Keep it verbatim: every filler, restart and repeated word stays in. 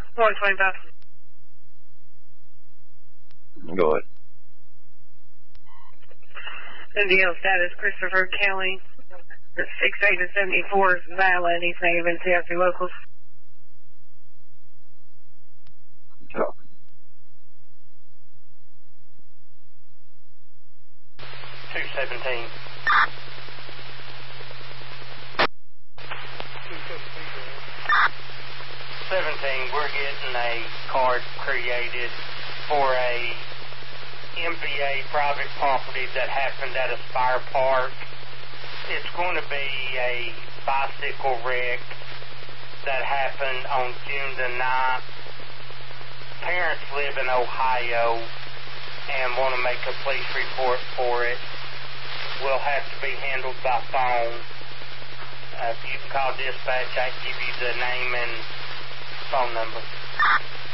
one twenty-five. Go ahead. Indiana status, Christopher Kelly. six eight to seventy-four is valid. He's native in Tennessee locals. Talk. two seventeen. seventeen, we're getting a card created for a M P A private property that happened at Aspire Park. It's going to be a bicycle wreck that happened on June the ninth. Parents live in Ohio and want to make a police report for it. Will have to be handled by phone. Uh, if you can call dispatch, I can give you the name and phone number.